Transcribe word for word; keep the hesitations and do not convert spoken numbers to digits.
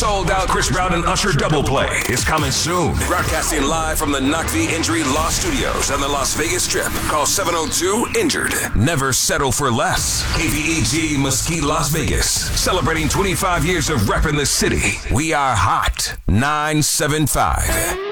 Sold out Chris Brown and Usher double play is coming soon. Broadcasting live from the Knock V Injury Law Studios on the Las Vegas Strip. Call seven oh two injured. Never settle for less. K V E G Mesquite, Las Vegas. Celebrating twenty-five years of repping the city. We are hot. nine seven five.